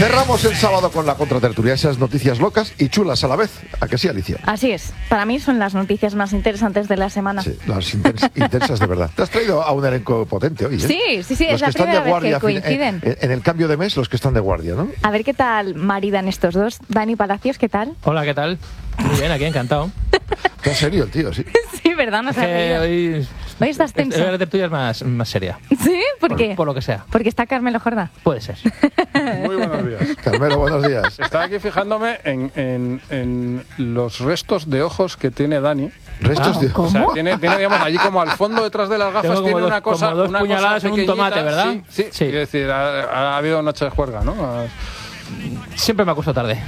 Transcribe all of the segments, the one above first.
Cerramos el sábado con la contratertulia, esas noticias locas y chulas a la vez. ¿A que sí, Alicia? Así es. Para mí son las noticias más interesantes de la semana. Sí, las intensas de verdad. Te has traído a un elenco potente hoy, ¿eh? Sí, Los es la que están primera de guardia, vez que coinciden. en el cambio de mes, los que están de guardia, ¿no? A ver qué tal maridan estos dos. Dani Palacios, ¿qué tal? Hola, ¿qué tal? Muy bien, aquí encantado. Está serio el tío, sí. Sí, ¿verdad? No se ha reído. Hoy estás tenso. La tertulia es más seria. ¿Sí? ¿Por qué? Por lo que sea. Porque está Carmelo Jorda. Puede ser. Muy buenos días. Carmelo, buenos días. Estaba aquí fijándome en los restos de ojos que tiene Dani. Restos de... ¿Cómo? O sea, tiene, digamos, allí como al fondo detrás de las gafas tiene una cosa... como dos una puñaladas cosa en un tomate, ¿verdad? Sí. Quiero decir, ha habido noche de juerga, ¿no? Siempre me acuesto tarde.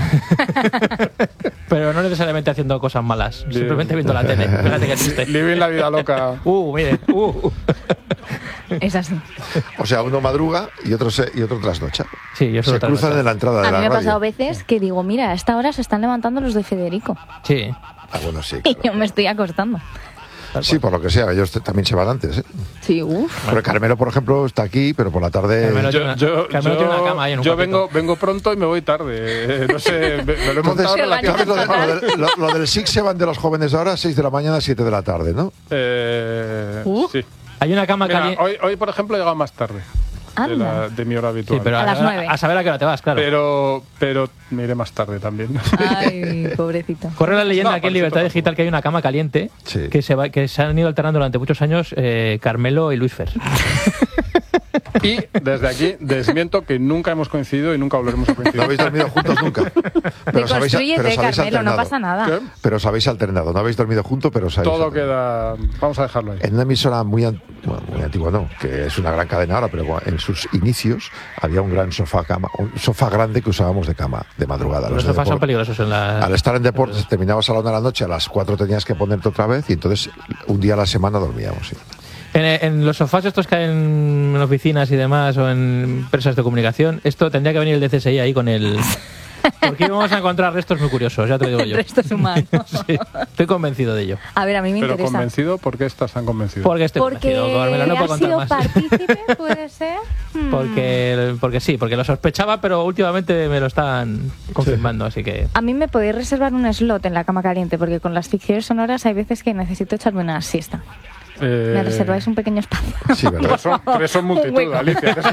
Pero no necesariamente haciendo cosas malas. Simplemente viendo la tele. Fíjate qué triste. Living la vida loca. Mire. Es así. O sea, uno madruga y otro trasnocha. Sí, yo Se cruzan en la entrada de A la mí me ha radio. pasado veces que digo, mira, a esta hora se están levantando los de Federico. Sí. Ah, bueno, sí. Y Claro. yo me estoy acostando. Sí, por lo que sea, ellos también se van antes, ¿eh? Sí, uff. Pero Carmelo, por ejemplo, está aquí, pero por la tarde... Carmelo tiene una cama ahí en un yo cuartito. vengo pronto y me voy tarde. No sé, me lo he montado Entonces, relativamente ¿sabes lo del SIC se van de los jóvenes de ahora, 6 de la mañana, 7 de la tarde, ¿no? Sí. Hay una cama Mira, caliente. hoy, por ejemplo, he llegado más tarde de mi hora habitual. Sí, pero A las 9. a saber a qué hora te vas, claro. Pero me iré más tarde también. Ay, pobrecito. Corre la leyenda No, aquí en por Libertad eso Digital que hay una cama caliente Sí. que se han ido alternando durante muchos años Carmelo y Luis Fer. Y desde aquí desmiento que nunca hemos coincidido y nunca volveremos a No coincidir. habéis dormido juntos nunca. Deconstrúyete, Carmelo, alternado. no pasa nada. ¿Qué? Pero os habéis alternado, no habéis dormido juntos, pero os habéis Todo alternado. queda... Vamos a dejarlo ahí. En una emisora muy antigua, no, que es una gran cadena ahora, pero en sus inicios había un gran un sofá grande que usábamos de cama, de madrugada. Los de sofás son deporte. peligrosos en la... Al estar en deportes, terminabas a la 1 de la noche, a las 4 tenías que ponerte otra vez y entonces un día a la semana dormíamos. Sí. En los sofás estos que hay en oficinas y demás o en empresas de comunicación, esto tendría que venir el DCSI ahí con el... Porque íbamos a encontrar restos muy curiosos, ya te lo digo yo. Restos humanos. Sí, estoy convencido de ello. A ver, a mí me Pero interesa. convencido, ¿por qué estás tan convencido? Porque estoy Porque convencido, Carmelo, no puedo has contar sido más. partícipe, puede ser. Porque sí, porque lo sospechaba, pero últimamente me lo están confirmando, así que... A mí me podéis reservar un slot en la cama caliente, porque con las ficciones sonoras hay veces que necesito echarme una siesta. ¿Me reserváis un pequeño espacio? Sí, ¿verdad? Pero eso es Un multitud, hueco. Alicia. que es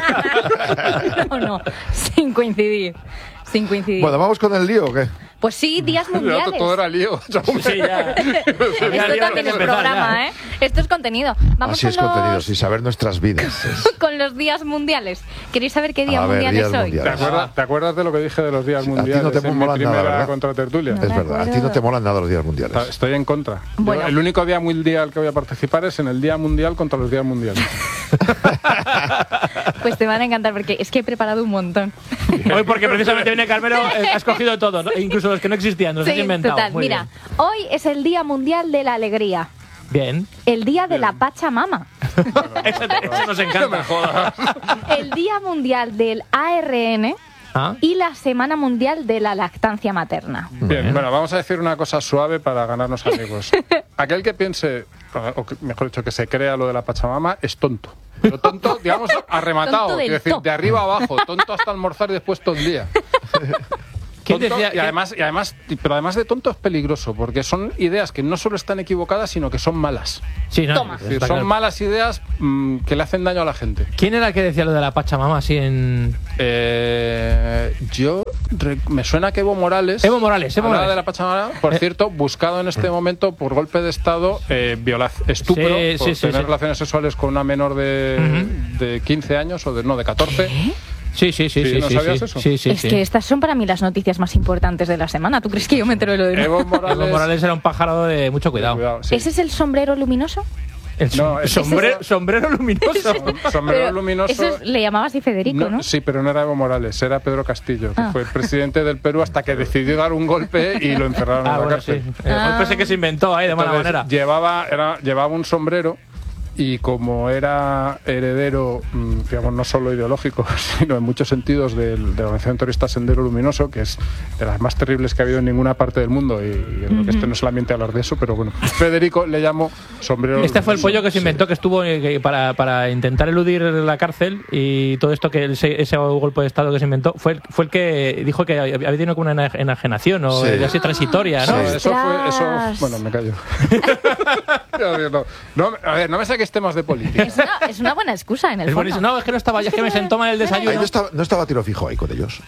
No, sin coincidir. Sin coincidir. Bueno, ¿vamos con el lío o qué? Pues sí, días mundiales. Todo era lío. Sí, ya. Esto también es programa, ¿eh? Esto es contenido. Vamos Así es con los, contenido, sin saber nuestras vidas. con los días mundiales. ¿Queréis saber qué día A ver, mundial días es hoy? mundiales. ¿Te acuerdas de lo que dije de los días A ti no mundiales te en mi molan nada, primera ¿verdad? contratertulia? No. Es me verdad, a ti no acuerdo. te molan nada los días mundiales. Estoy en contra. Bueno. El único día mundial que voy a participar es en el Día Mundial contra los días mundiales. Pues te van a encantar porque es que he preparado un montón. Hoy porque precisamente viene Carmelo, has cogido todo, ¿no? Incluso los que no existían, los has Sí, inventado. total. Muy Mira, hoy es el Día Mundial de la Alegría. Bien. El Día de la Pachamama. Eso nos encanta. El Día Mundial del ARN ¿Ah? y la Semana Mundial de la Lactancia Materna. Bien, bueno, vamos a decir una cosa suave para ganarnos amigos. Aquel que piense, o mejor dicho, que se crea lo de la Pachamama, es tonto. Pero tonto, digamos, arrematado. Tonto del Quiero decir, top. de arriba a abajo. Tonto hasta almorzar y después todo el día. ¿Quién Tonto, decía- pero además de tonto es peligroso, porque son ideas que no solo están equivocadas, sino que son malas. Sí, no, Toma. Es decir, está son claro. malas ideas que le hacen daño a la gente. ¿Quién era el que decía lo de la Pachamama así en...? Me suena que Evo Morales Evo Morales. hablaba de la Pachamama, por cierto, buscado en este momento por golpe de Estado, estupro, Sí, por sí, tener sí. relaciones sexuales con una menor de 15 años o de 14. Sí, ¿no sabías eso? Sí, sí, Es que estas son para mí las noticias más importantes de la semana. ¿Tú crees que yo me entero de lo de Evo Morales, Evo Morales era un pájaro de mucho cuidado. sí. ¿Ese es el sombrero luminoso? El No, ese sombrero luminoso. Sombrero Pero luminoso. ese le llamaba así Federico, ¿no? Sí, pero no era Evo Morales, era Pedro Castillo, que Ah. fue el presidente del Perú hasta que decidió dar un golpe y lo encerraron en la Bueno, sí. cárcel. El golpe ese que se inventó ahí de mala Entonces, manera. llevaba un sombrero y como era heredero, digamos, no solo ideológico, sino en muchos sentidos de la organización terrorista Sendero Luminoso, que es de las más terribles que ha habido en ninguna parte del mundo, y yo creo que este no es el ambiente a hablar de eso, pero bueno, Federico le llamo sombrero. Este fue el pollo que se inventó, que estuvo para intentar eludir la cárcel y todo esto, que ese golpe de Estado que se inventó, fue el que dijo que había tenido como una enajenación o así transitoria, ¿no? Sí, eso, bueno, me callo. A ver, no me saques temas de política. Es una buena excusa en el fondo. No, es que no estaba, es que me sentó mal el desayuno. Ahí no estaba Tiro Fijo ahí con ellos.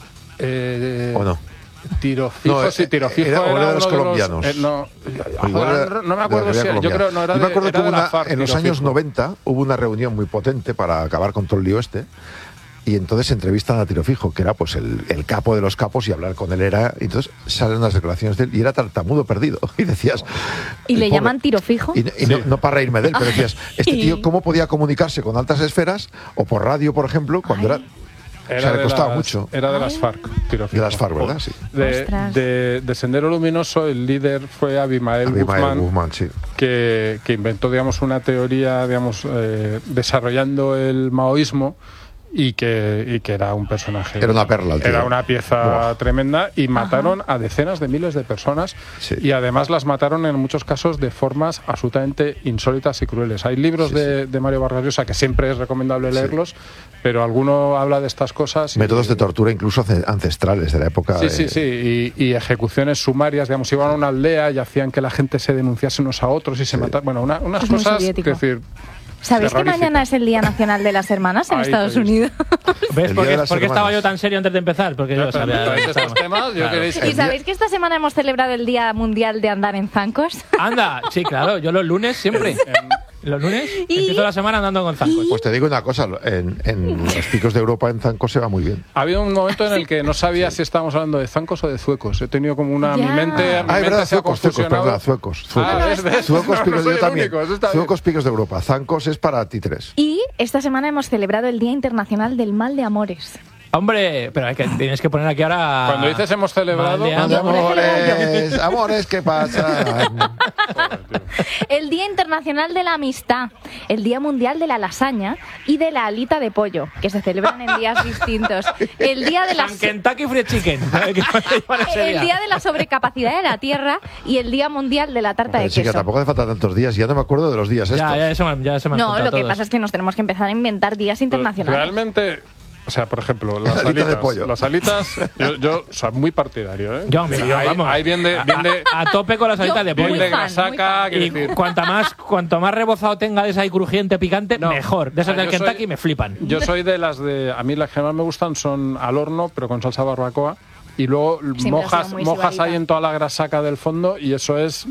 ¿O no? Tiro Fijo, no, sí, Tiro Fijo era de los colombianos. No me acuerdo si yo creo no era yo me acuerdo que la FARC, en los años 90 hubo una reunión muy potente para acabar con todo el lío este. Y entonces entrevistan a Tiro Fijo, que era pues el capo de los capos, y hablar con él era... Entonces salen unas declaraciones de él y era tartamudo perdido. Y decías... ¿Y le llaman Tiro Fijo? Y no para reírme de él, pero decías, este tío, ¿cómo podía comunicarse con altas esferas o por radio, por ejemplo, cuando era... O sea, le costaba mucho. Era de las FARC, Tiro Fijo. De las FARC, ¿verdad? Sí. De Sendero Luminoso, el líder fue Abimael Guzmán, sí. que inventó, digamos, una teoría, digamos, desarrollando el maoísmo, y que era un personaje. Era una perla, el tío. Era una pieza tremenda, y mataron a decenas de miles de personas, y además las mataron en muchos casos de formas absolutamente insólitas y crueles. Hay libros de Mario Vargas Llosa que siempre es recomendable leerlos, pero alguno habla de estas cosas. Métodos de tortura incluso ancestrales de la época. Y ejecuciones sumarias, digamos, iban a una aldea y hacían que la gente se denunciase unos a otros y se mataban. Bueno, unas es cosas, es decir... ¿Sabéis que mañana es el Día Nacional de las Hermanas en Estados Unidos? ¿Ves por qué estaba yo tan serio antes de empezar? Porque yo sabía estos temas. ¿Y sabéis que esta semana hemos celebrado el Día Mundial de Andar en Zancos? Anda, sí, claro, yo los lunes siempre. Los lunes empiezo la semana andando con zancos. Pues te digo una cosa, en los picos de Europa en zancos se va muy bien. Ha habido un momento en el que no sabía si estábamos hablando de zancos o de zuecos. He tenido como una... Mi mente verdad, se ha confusionado. zuecos. Zuecos picos, yo también. Zuecos picos de Europa. Zancos es para títeres. Y esta semana hemos celebrado el Día Internacional del Mal de Amores. Hombre, pero tienes que poner aquí ahora... Cuando dices hemos celebrado... Amores, ¿qué pasa? El Día Internacional de la Amistad, el Día Mundial de la Lasaña y de la alita de pollo, que se celebran en días distintos. El Día de la... Kentucky Fried Chicken. El Día de la Sobrecapacidad de la Tierra y el Día Mundial de la tarta de queso. Chica, tampoco hace falta tantos días, ya no me acuerdo de los días estos. Ya se me han No, lo que todos. pasa es que nos tenemos que empezar a inventar días internacionales. Realmente... O sea, por ejemplo, las alitas, yo soy muy partidario, ¿eh? Vamos. Ahí viene a tope con las alitas de pollo. de grasaca, y cuanto más rebozado tenga de esa y crujiente, picante, mejor. De esas del Kentucky me flipan. Yo soy de las de... A mí las que más me gustan son al horno, pero con salsa barbacoa. Y luego mojas ahí en toda la grasaca del fondo, y eso es...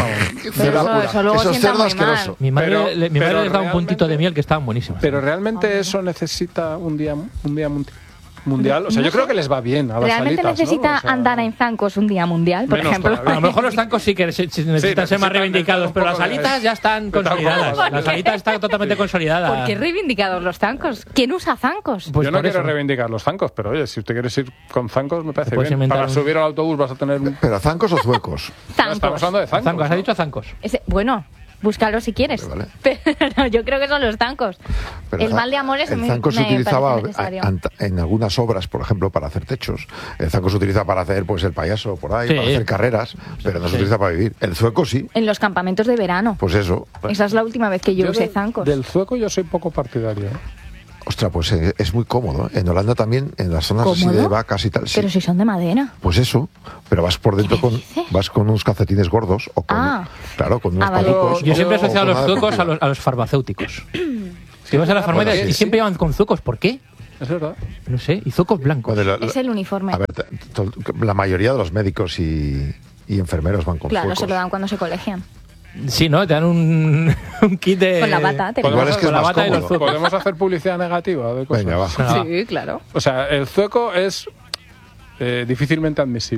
Eso es cerdo asqueroso. Mi madre les da un puntito de miel que estaban buenísimos. Pero realmente eso necesita un día mundial. O sea, yo creo que les va bien a las ¿Realmente alitas, necesita ¿no? O sea, andar en zancos un día mundial, por ejemplo? A lo mejor los zancos sí que necesitan ser más reivindicados, pero las alitas ya están consolidadas. Las alitas están totalmente consolidadas. ¿Por qué reivindicados los zancos? ¿Quién usa zancos? Pues yo no quiero reivindicar los zancos, pero oye, si usted quiere ir con zancos, me parece bien. Para subir al autobús vas a tener... ¿Pero zancos o zuecos? Estamos hablando de zancos. ¿Has dicho zancos? Bueno... Búscalo si quieres. Vale. Pero yo creo que son los zancos. Pero el mal de amores el zanco se utilizaba necesario. en algunas obras, por ejemplo, para hacer techos. El zanco se utiliza para hacer pues el payaso por ahí, para hacer carreras, pero no se utiliza para vivir. El zueco sí. En los campamentos de verano. Pues eso. Esa es la última vez que yo usé zancos. Del zueco yo soy poco partidario. Ostras, pues es muy cómodo. En Holanda también, en las zonas así de vacas y tal. Sí. Pero si son de madera. Pues eso, pero vas por dentro vas con unos calcetines gordos o con, con unos palucos. Yo siempre he asociado los zuecos a los farmacéuticos. Si vas a la farmacia y siempre llevan con zuecos, ¿por qué? Es verdad. No sé, y zuecos blancos. Es el uniforme. A ver, la mayoría de los médicos y enfermeros van con zuecos. Claro, se lo dan cuando se colegian. Sí, ¿no? Te dan un kit de... Con la bata. Igual es que es más cómodo. ¿Podemos hacer publicidad negativa de cosas? Venga, va. Sí, claro. O sea, el zueco es difícilmente admisible.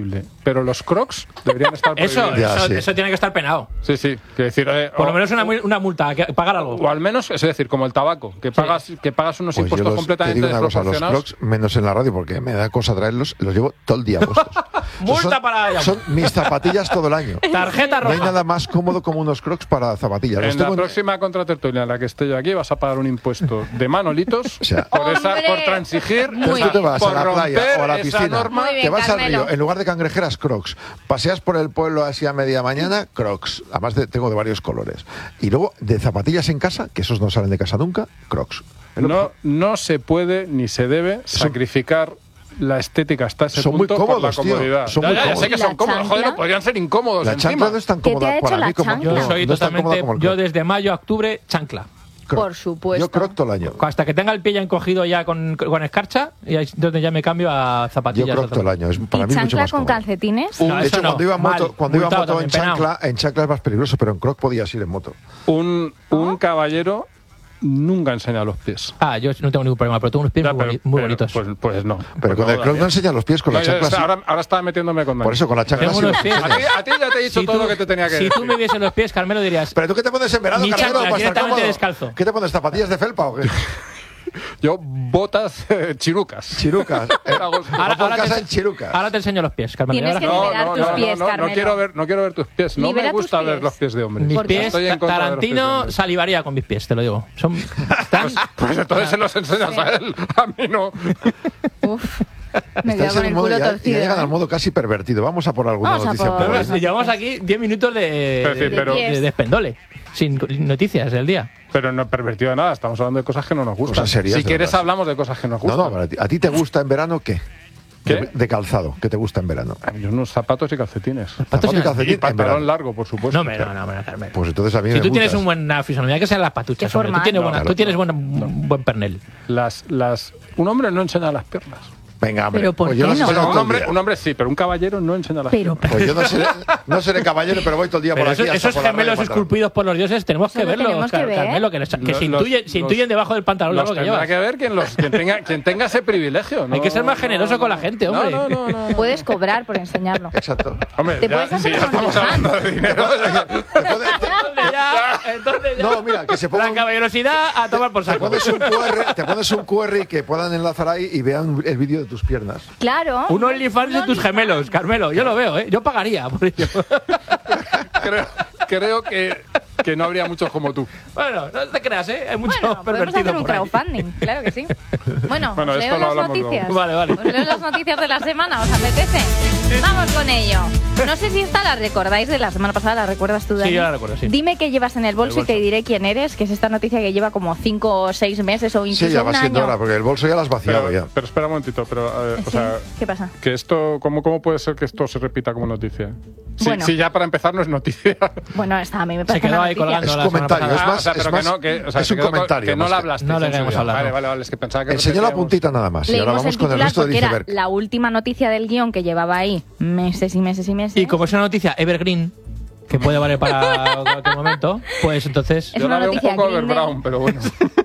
pero los Crocs deberían estar prohibidos. Eso tiene que estar penado. Sí, quiero decir, por lo menos una multa, pagar algo. O al menos, es decir, como el tabaco, que pagas unos Pues impuestos completamente te digo una cosa, los desproporcionados. Crocs, menos en la radio, porque me da cosa traerlos, los llevo todo el día puestos. Multa para... Son mis zapatillas todo el año. Tarjeta No hay roja. nada más cómodo como unos Crocs para zapatillas. Los En la tengo próxima contratertulia en la que esté yo aquí vas a pagar un impuesto de Manolitos O sea, por ¡Hombre! transigir, Muy Tú te vas por a la playa romper o a la esa piscina, norma. Muy bien, te vas Carmelo. al río, en lugar de cangrejeras, Crocs. Paseas por el pueblo así a media mañana, Crocs. Además tengo de varios colores. Y luego de zapatillas en casa, que esos no salen de casa nunca, Crocs. No se puede ni se debe sacrificar la estética hasta ese Son muy punto por la cómodos, tío. comodidad. Son Ya, muy ya sé cómodos. que ¿Y la son cómodos, chancla? joder, podrían ser incómodos La encima. chancla no es tan ¿Qué te cómoda ha hecho para la mí como chancla? Yo soy no es tan cómoda totalmente... como el Yo Croc. desde mayo a octubre, chancla. Croc. Por supuesto. Yo Croc todo el año. Hasta que tenga el pie ya encogido ya con escarcha, y ahí es donde ya me cambio a Yo zapatillas. Croc todo el año. Es para ¿Y mí mucho chancla más con cómodo. calcetines? No, De eso hecho, no. cuando iba Mal. en Multado moto en también, chancla es más peligroso, pero en Croc podías ir en moto. Un caballero nunca enseña los pies. Yo no tengo ningún problema, pero tengo unos pies Ya, muy bonitos. Pues no. Pero con el Croc no enseñas los pies, con la No, ya chancla está, sí. ahora estaba metiéndome con Dani. Por eso con la chancla Tengo sí. unos pies. A ti ya te he dicho todo lo que te tenía que Si decir. tú me vieses los pies, Carmelo, dirías... ¿Pero tú qué te pones en verano, Ni Carmelo, chancla, para estar directamente cómodo? descalzo. ¿Qué te pones, zapatillas de felpa o qué? Yo botas chirucas. Chirucas. Ahora por te casa ense- en chirucas. Ahora te enseño los pies, Carmelo. Tienes Ahora- que liberar tus pies, no Carmelo. quiero ver tus pies. No Libera me gusta tus ver pies. los pies de hombres. Mis ¿Por qué? pies, Estoy en contra de los pies de Tarantino hombres. salivaría con mis pies, te lo digo. Son tan... Pues entonces se los enseñas a él. A mí no. Uf. Me quedo Estáis con en el modo culo ya torcido. llegan al ¿eh? modo casi pervertido. Vamos a por alguna Vamos a noticia. por- por ahí. Vamos a- Llevamos aquí 10 minutos Pero- de espendole, sin noticias del día. Pero no pervertido de nada. Estamos hablando de cosas que no nos gustan. Cosas serias, Si de quieres verdad. hablamos de cosas que nos No, gustan. no, ¿a ti te gusta en verano qué? ¿Qué? De calzado, ¿qué te gusta en verano? Yo unos zapatos y calcetines. Zapato y calcetín Y en pantalón verano. largo, por supuesto. No, hombre, no, Carmelo. Pues entonces a mí Si me tú tienes gustas. una fisonomía, que sean las patuchas, Qué hombre. Tú formal. tienes, No, tú tienes un buen pernel. Un hombre no enseña las piernas. Venga, hombre. Pero ¿por Pues yo qué las no? enseño Bueno, todo el día. un hombre sí, pero un caballero no enseña las Pero, piernas. Pues yo no seré caballero, pero voy todo el día Pero por aquí. hasta esos por la gemelos radio, esculpidos por los dioses tenemos Eso que lo verlos, tenemos que ver. Carmelo, que se intuyen debajo del pantalón Los largo que tendrá llevas. que ver quien tenga ese privilegio. Hay que ser más generoso con la gente, hombre. No. puedes cobrar por enseñarlo. Exacto. Hombre, Te puedes hacer ya un estamos OnlyFans. hablando de dinero. Entonces ya. No, mira, que se pongan- La caballerosidad a tomar por Te saco. pones un QR y que puedan enlazar ahí y vean el vídeo de tus piernas. Claro. Un OnlyFans de tus gemelos, Carmelo. Yo lo veo, ¿eh? Yo pagaría por ello. Creo que no habría muchos como tú. Bueno, no te creas, ¿eh? Hay mucho Bueno, podemos pervertido hacer un por ahí. crowdfunding, claro que sí. Bueno, Bueno, os esto leo lo las hablamos noticias. luego. Vale. Os leo las noticias de la semana, ¿os apetece? Vamos con ello. No sé si esta la recordáis de la semana pasada, ¿la recuerdas tú, Dani? Sí, yo la recuerdo, sí. Dime qué llevas en el bolso, El bolso. y te diré quién eres, que es esta noticia que lleva como 5 o 6 meses o incluso Sí, ya va un siendo año. hora, porque el bolso ya lo has vaciado ya. Pero espera un momentito, pero o sea, ¿Qué pasa? que esto, ¿cómo puede ser que esto se repita como noticia? Bueno. Sí, ya para empezar no es noticia. Bueno, esta a mí me Se parece quedó una ahí noticia. colgando Es la un semana comentario, pasada. es más- pero más- es un un comentario, Que no más la que- hablaste. No le queremos hablar. Vale, es que pensaba que Enseñó la repetíamos. puntita nada más y ahora Leímos vamos el con el titular resto del porque era iceberg. la última noticia del guión que llevaba ahí meses y meses y meses. Y como es una noticia evergreen, que puede valer para cualquier momento, pues entonces... Es Yo una la veo un noticia poco green overbrown, pero bueno.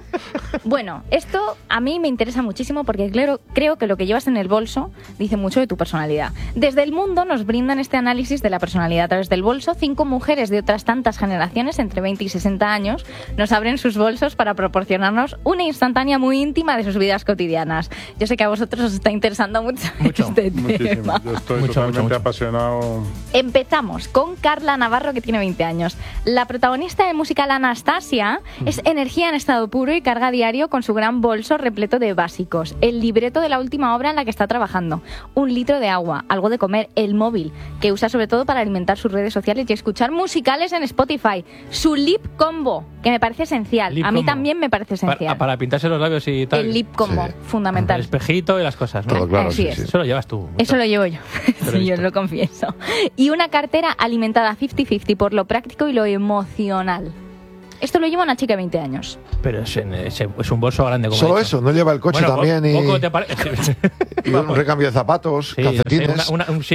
Bueno, esto a mí me interesa muchísimo porque creo que lo que llevas en el bolso dice mucho de tu personalidad. Desde El Mundo nos brindan este análisis de la personalidad a través del bolso. 5 mujeres de otras tantas generaciones, entre 20 y 60 años, nos abren sus bolsos para proporcionarnos una instantánea muy íntima de sus vidas cotidianas. Yo sé que a vosotros os está interesando mucho este Muchísimo. tema. Yo estoy Mucho, totalmente mucho. apasionado. Empezamos con Carla Navarro, que tiene 20 años. La protagonista del musical Anastasia es energía en estado puro y carga diario con su gran bolso repleto de básicos. El libreto de la última obra en la que está trabajando. 1 litro de agua, algo de comer, el móvil, que usa sobre todo para alimentar sus redes sociales y escuchar musicales en Spotify. Su lip combo, que me parece esencial. Lip A mí combo. también me parece esencial. Para pintarse los labios y tal. El lip combo, Sí. El fundamental. espejito y las cosas, ¿no? Todo claro, Así sí, es. sí. Eso lo llevas tú. Eso lo llevo yo, Te lo he sí, yo visto. lo confieso. Y una cartera alimentada 50-50 por lo práctico y lo emocional. Esto lo lleva una chica de 20 años. Pero es un bolso grande. Como Solo he dicho. eso, no lleva el coche Bueno, también poco te parece. y un recambio de zapatos, Sí, calcetines.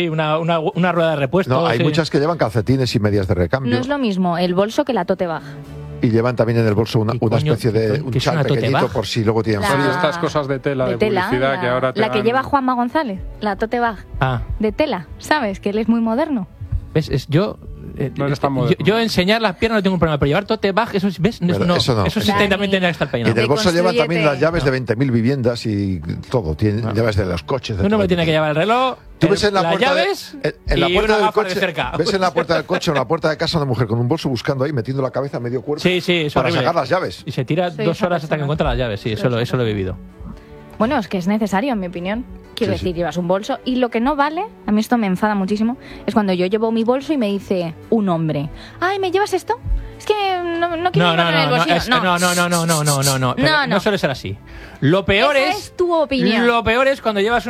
una rueda de repuesto. No, hay sí. muchas que llevan calcetines y medias de recambio. No es lo mismo el bolso que la tote bag. Y llevan también en el bolso una especie de un chal pequeñito por si luego tienen frío. Estas cosas de tela, de publicidad que ahora te la que lleva Juanma González, la tote bag de tela, ¿sabes? Que él es muy moderno. ¿Ves? No eres tan moderno. Yo enseñar las piernas no tengo un problema, pero llevar tote bag, eso ¿ves? Eso sí también tiene que estar peinado. Y del bolso llevan también las llaves de 20.000 viviendas y todo. Tienen llaves de los coches. Uno me tiene que llevar el reloj. Tú ves en la las puerta llaves en la y puerta una del gafa coche, de cerca. ves en la puerta del coche o en la puerta de casa una mujer con un bolso buscando ahí, metiendo la cabeza a medio cuerpo Sí, es para horrible. sacar las llaves. Y se tira 2 horas hasta que encuentra las llaves. Sí, eso lo he vivido. Bueno, es que es necesario, en mi opinión. Quiero Sí, decir, llevas un bolso y lo que no vale, a mí esto me enfada muchísimo, es cuando yo llevo mi bolso y me dice un hombre, ay, ¿me llevas esto? Es que no quiero llevarlo en el bolsillo. No suele ser así. Lo peor Esa es tu opinión. Lo peor es cuando llevas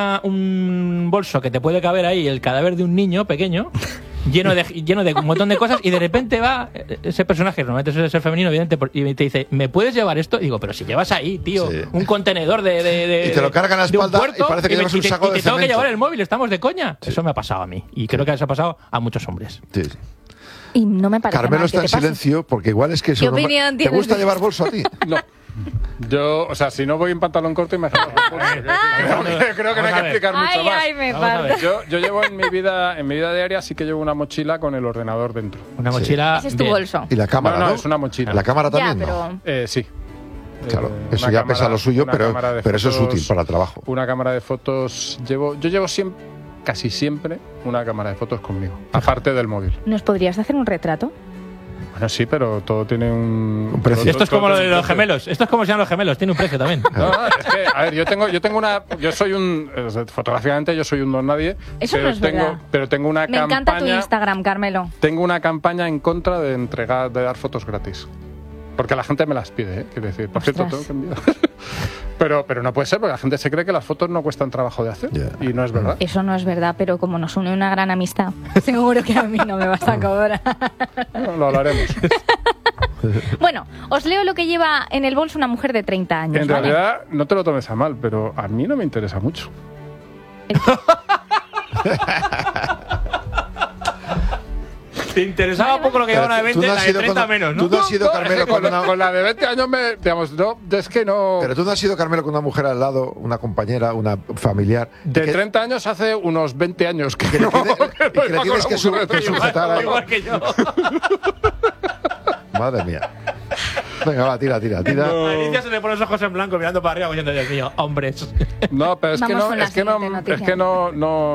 un bolso que te puede caber ahí el cadáver de un niño pequeño. Lleno de un montón de cosas y de repente va ese personaje, normalmente suele ser femenino, evidente, y te dice, ¿me puedes llevar esto? Y digo, pero si llevas ahí, tío, un contenedor de y te lo cargan a la espalda puerto, y parece que llevas un saco de y te tengo que cemento. llevar el móvil, estamos de coña. Eso me ha pasado a mí y creo que eso ha pasado a muchos hombres. Sí. Y no me parece Carmelo mal está que en te pase. silencio porque igual es que ¿Qué opinión ¿te tienes gusta de llevar esto? bolso a ti? No. Yo, o sea, si no voy en pantalón corto, imagino. Creo que no hay que explicar mucho más. Ay, me Vamos a ver. falta. Yo llevo en mi vida diaria sí que llevo una mochila con el ordenador dentro. Una mochila. Ese es tu bien. bolso. Y la cámara, No, ¿no? es una mochila. La cámara Ya, también, ¿no? pero... Sí. Claro, eso Una ya cámara- pesa lo suyo, una pero cámara de eso es fotos- útil para el trabajo. Una cámara de fotos. Yo llevo siempre, casi siempre, una cámara de fotos conmigo. Aparte del móvil. ¿Nos podrías hacer un retrato? Bueno, sí, pero todo tiene un precio. Esto es como lo de los precio. gemelos. Esto es como se llaman los gemelos. Tiene un precio también. No, es que, a ver, yo soy un, fotográficamente yo soy un don nadie. Eso pero no es verdad. Pero tengo una Me campaña. encanta tu Instagram, Carmelo. Tengo una campaña en contra de dar fotos gratis. Porque la gente me las pide, ¿eh? Quiero decir, por cierto, Ostras. tengo que enviar. pero no puede ser, porque la gente se cree que las fotos no cuestan trabajo de hacer. Ya. Y no es verdad. Eso no es verdad, pero como nos une una gran amistad, seguro que a mí no me vas a cobrar. No, lo hablaremos. Bueno, os leo lo que lleva en el bolso una mujer de 30 años. En ¿vale? realidad, no te lo tomes a mal, pero a mí no me interesa mucho. Te interesaba poco lo que lleva una de 20, Tú no la has de ido 30 con- menos, tú ¿no? no has ido, Carmelo, con con una... la de 20 años digamos, no, es que no. Pero tú no has ido, Carmelo, con una mujer al lado, una compañera, una familiar. De que- 30 años hace unos 20 años que, que le no, tiene- que y que le no tienes que conozco que sujetar a... Igual que yo. Madre mía. Venga, va, tira. Alicia se le pone los ojos en blanco mirando para arriba diciendo, Dios mío, hombres. No, pero es que Vamos no, con la es que no, siguiente es noticia. que no.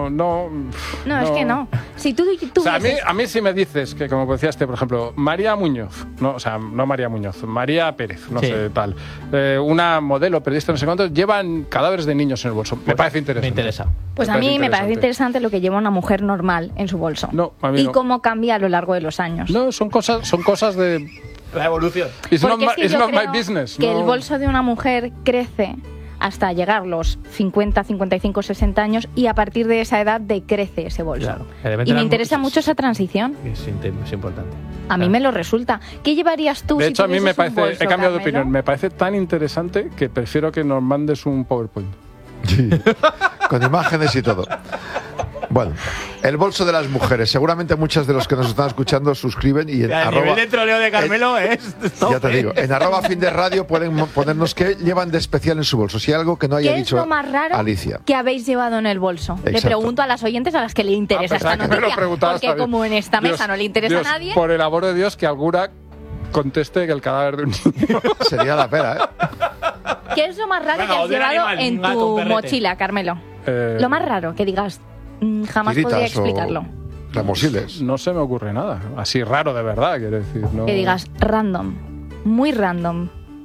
No, es que no. Si tú O sea, hubieses- a mí si me dices que, como decías, por ejemplo, María Muñoz, no, o sea, no María Muñoz, María Pérez, no Sí. sé, tal, una modelo, periodista, no sé cuántos, llevan cadáveres de niños en el bolso. Me parece interesante. Me interesa. Pues a mí me parece interesante lo que lleva una mujer normal en su bolso. No, a mí y no. cómo cambia a lo largo de los años. No, son cosas de. La evolución. It's not, Porque es que it's yo not my creo business. que no. el bolso de una mujer crece hasta llegar los 50, 55, 60 años y a partir de esa edad decrece ese bolso. Claro. De repente Y me eran interesa muchos. mucho esa transición. Es importante. A mí me lo resulta. ¿Qué llevarías tú De si hecho, a mí me tuvieses un parece. bolso, He cambiado de Carmelo? opinión. Me parece tan interesante que prefiero que nos mandes un PowerPoint. Sí. Con imágenes y todo. Bueno, el bolso de las mujeres. Seguramente muchos de los que nos están escuchando suscriben y en El nivel de troleo de Carmelo es... ya te digo, en @fin de radio pueden ponernos qué llevan de especial en su bolso. Si hay algo que no haya ¿Qué es dicho lo más raro Alicia. que habéis llevado en el bolso? Le Exacto. pregunto a las oyentes a las que le interesa esta que me lo noticia. preguntabas Porque también. como en esta mesa Dios, no le interesa Dios, a nadie... Por el amor de Dios, que alguna conteste que el cadáver de un niño. Sería la pera, ¿eh? ¿Qué es lo más raro Venga, que o has de un llevado animal, en un gato, un tu perrete. mochila, Carmelo? Eh, Lo más raro, que digas, jamás Tiritas podría o explicarlo. remosiles. No se me ocurre nada. Así raro de verdad, quiero decir. No. Que digas random, muy random,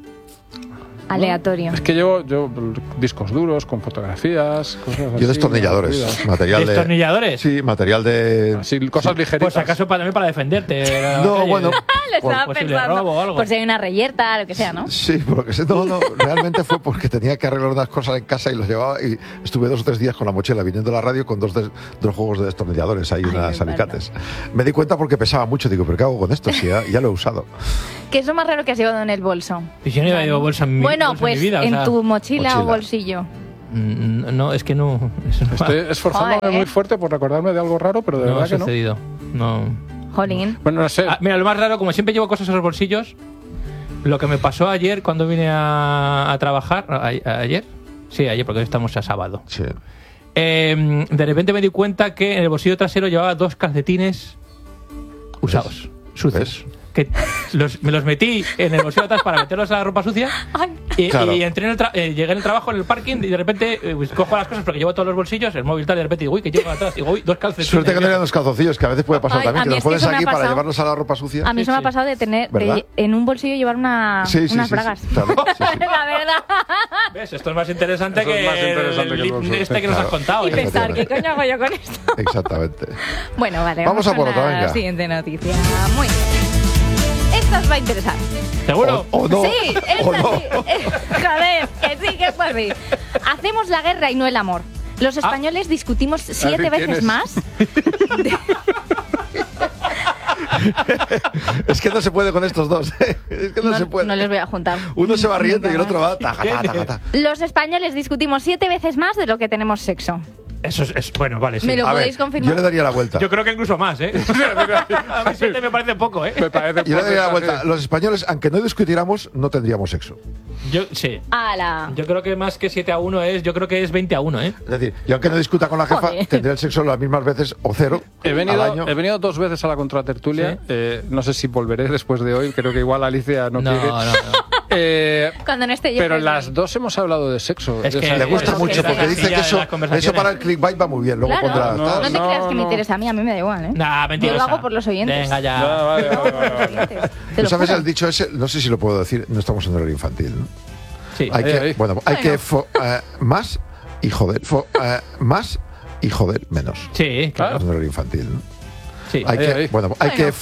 aleatorio. Es que yo discos duros con fotografías, cosas así. Yo destornilladores. aburridas. Material de... ¿Destornilladores? Sí, material de... Así, cosas ligeritas. Pues acaso también para defenderte. de la No, calle. bueno... Lo estaba posible pensando. robo o algo. Por si hay una reyerta, lo que sea, ¿no? Sí, por lo que sé. No, realmente fue porque tenía que arreglar unas cosas en casa y los llevaba y estuve 2 o 3 días con la mochila viniendo a la radio con dos juegos de destornilladores, ahí Ay, unas me alicates. Me di cuenta porque pesaba mucho, digo, ¿pero qué hago con esto? Si ya lo he usado. ¿Qué es lo más raro que has llevado en el bolso? Y si yo no iba a llevar bolsa en mi, Bueno, bolsa pues en mi vida, o en sea, tu mochila o mochila. bolsillo. No, es que no. Eso no Estoy esforzándome Joder. muy fuerte por recordarme de algo raro, pero de no ha verdad que no. sucedido. No. Jolín. Bueno, no sé. Mira, lo más raro, como siempre llevo cosas en los bolsillos, lo que me pasó ayer cuando vine a trabajar, ayer, sí, ayer porque hoy estamos a sábado. Sí. De repente me di cuenta que en el bolsillo trasero llevaba 2 calcetines usados, sucios. Que me los metí en el bolsillo de atrás para meterlos a la ropa sucia y entré llegué en el trabajo en el parking y de repente pues, cojo las cosas porque llevo todos los bolsillos, el móvil tal, y de repente digo, uy, que llevo atrás, y digo, uy, 2 calcetines. Suerte que no eran los calzoncillos, que a veces puede pasar también, que los pones aquí pasado, para llevarlos a la ropa sucia. A mí eso me ha pasado de tener en un bolsillo llevar unas bragas. Sí, claro, La verdad. ¿Ves? Esto es más interesante Eso es más interesante que el bolso. este que nos has contado. Y pensar, ¿qué coño hago yo con esto? Exactamente. Bueno, vale. Vamos a por con otra, la venga. siguiente noticia. Muy bien. Esta os va a interesar. ¿Seguro? O no. Sí, o esta no. sí. Joder, que sí, que es así. Hacemos la guerra y no el amor. Los españoles discutimos 7 ¿quién veces es? más. Es que no se puede con estos dos. Es que no se puede. No les voy a juntar. Uno se va riendo y el otro va taca. Los españoles discutimos 7 veces más de lo que tenemos sexo. Eso es bueno, vale, sí. ¿Me lo A ver, podéis confirmar? yo le daría la vuelta. Yo creo que incluso más, ¿eh? A mí 7 me parece poco, ¿eh? Me parece Yo le daría la porcentaje. vuelta. Los españoles, aunque no discutiéramos, no tendríamos sexo. Yo, sí. ¡Hala! Yo creo que más que 7-1 es, yo creo que es 20-1, ¿eh? Es decir, yo aunque no discuta con la jefa, Joder. tendría el sexo las mismas veces o 0 He al venido, año. he venido 2 veces a la contratertulia. No sé si volveré después de hoy. Creo que igual Alicia no quiere. No. Cuando no esté yo. Pero pues, las dos hemos hablado de sexo. Es que O sea, Le gusta Eso mucho que porque era dice ya que de eso, las conversaciones. eso para el clickbait va muy bien. Luego Claro, pondrá no, tal. No te creas que me no. interesa a mí me da igual, ¿eh? Nah, mentirosa. Yo lo hago por los oyentes. Venga ya. vale. Te ¿Tú lo sabes juro. el dicho ese? No sé si lo puedo decir, no estamos en horario infantil, ¿no? Sí. Hay que, ahí. bueno, hay que más y joder. Más y joder menos. Sí, claro. Estamos en horario infantil, ¿no? Sí. Hay que, ahí. bueno, hay que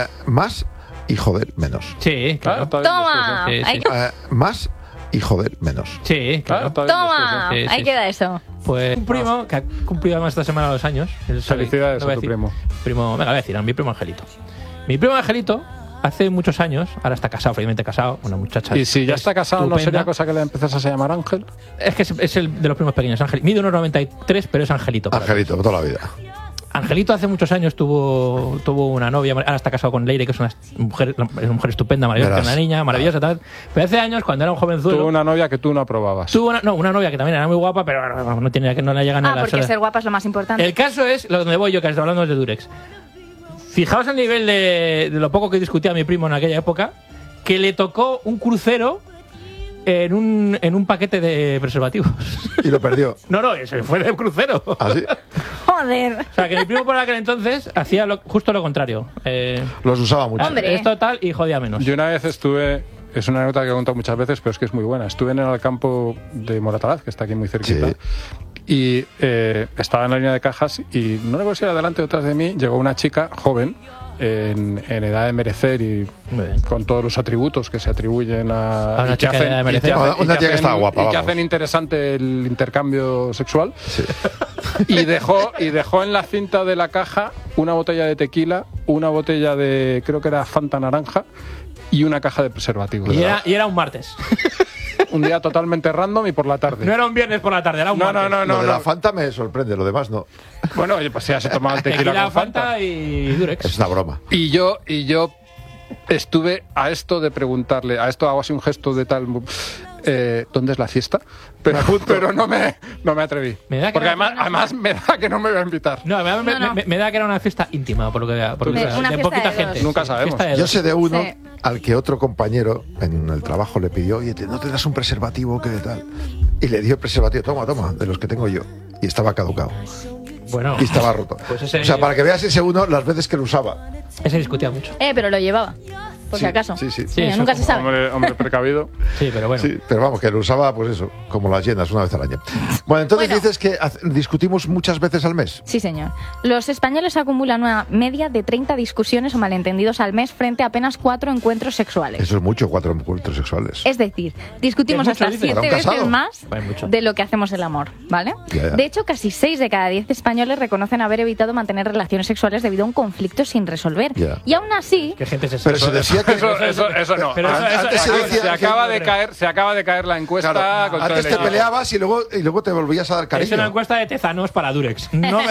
más y joder menos. Sí, claro. Toma. Sí, sí. Hay que- Más y joder menos. Sí, claro. Toma. Sí, sí. Ahí queda eso. Pues un primo que ha cumplido además esta semana 2 años. Él sabe- Felicidades no voy a tu decir. primo. Venga, voy a decir, a mi primo Angelito. Mi primo Angelito, hace muchos años, ahora está casado, felizmente casado, una muchacha. Y si ya está casado, ¿no estupenda. sería cosa que le empezas a llamar Ángel? Es que es el de los primos pequeños, Ángel. Mide 1,93, pero es Angelito. para Angelito, toda la vida. Angelito hace muchos años tuvo una novia, ahora está casado con Leire, que es una mujer estupenda, maravillosa, Verás. una niña maravillosa, tal. Pero hace años, cuando era un jovenzuelo, Tuvo una novia que tú no aprobabas. tuvo una novia que también era muy guapa, pero no le llega ni a la Porque sola. ser guapa es lo más importante. El caso es, lo donde voy yo, que estoy hablando es de Durex. Fijaos el nivel de lo poco que discutía mi primo en aquella época, que le tocó un crucero en un paquete de preservativos. Y lo perdió. No, se fue del crucero. Así. Joder. O sea, que mi primo por aquel entonces hacía justo lo contrario. Los usaba mucho. Hombre. Esto tal y jodía menos. Yo una vez estuve, es una anécdota que he contado muchas veces, pero es que es muy buena. Estuve en el campo de Moratalaz, que está aquí muy cerquita, Sí. y estaba en la línea de cajas y no recuerdo si era delante o detrás de mí, llegó una chica joven, en edad de merecer y Muy bien. con todos los atributos que se atribuyen a una y que chica de edad de merecer. Una tía que estaba guapa, y que vamos. hacen interesante el intercambio sexual. Y dejó en la cinta de la caja una botella de tequila, una botella de, creo que era Fanta naranja, y una caja de preservativos. Y era un martes. Un día totalmente random y por la tarde. No era un viernes por la tarde, era un martes. Lo de la Fanta me sorprende, lo demás no. Bueno, oye, pues ya se tomaba el tequila Tequila, con Fanta. Fanta y Durex. Es una broma. Y yo estuve a esto de preguntarle, a esto hago así un gesto de tal, ¿dónde es la fiesta? Pero no me atreví. Me da que Porque era- además me da que no me voy a invitar. No, No. me da que era una fiesta íntima, por lo que vea. Porque, Una o sea, fiesta poquita de gente. dos. Nunca sabemos. Fiesta de Yo dos. sé de uno Sí. al que otro compañero en el trabajo le pidió, oye, ¿no te das un preservativo? ¿Qué tal? Y le dio el preservativo, toma, de los que tengo yo. Y estaba caducado. Bueno, Y estaba roto. Pues ese- O sea, para que veas ese uno, las veces que lo usaba. ese discutía mucho. Pero lo llevaba. Por Sí, si acaso. sí. Sí, Mira, eso nunca se como- sabe. Hombre precavido. Sí, pero bueno. Sí, pero vamos, que lo usaba, pues eso, como las llenas, una vez al año. Bueno, entonces Bueno. dices que discutimos muchas veces al mes. Sí, señor. Los españoles acumulan una media de 30 discusiones o malentendidos al mes frente a apenas 4 encuentros sexuales. Eso es mucho, 4 encuentros sexuales. Es decir, discutimos Es mucho, hasta dices. 7 Para un veces casado. más Vale, mucho. de lo que hacemos el amor, ¿vale? Ya. De hecho, casi 6 de cada 10 españoles reconocen haber evitado mantener relaciones sexuales debido a un conflicto sin resolver. Ya. Y aún así, ¿Qué gente es esa? Pero se decía que... Eso no. Pero eso- Antes se decía se acaba de caer la encuesta. Claro, contra antes el te equipo. peleabas y luego te volvías a dar Es cariño. una encuesta de tezanos para Durex. No me